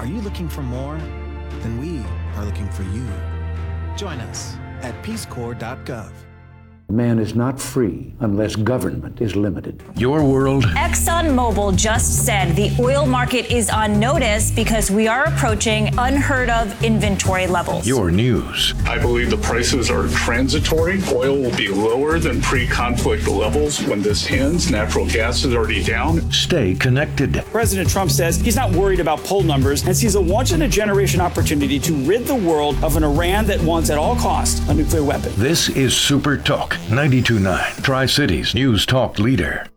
Are you looking for more? Then we are looking for you. Join us at peacecorps.gov. Man is not free unless government is limited. Your world. ExxonMobil just said the oil market is on notice because we are approaching unheard of inventory levels. Your news. I believe the prices are transitory. Oil will be lower than pre-conflict levels when this ends. Natural gas is already down. Stay connected. President Trump says he's not worried about poll numbers and sees a once-in-a-generation opportunity to rid the world of an Iran that wants at all costs a nuclear weapon. This is Super Talk 92.9, Tri-Cities News Talk leader.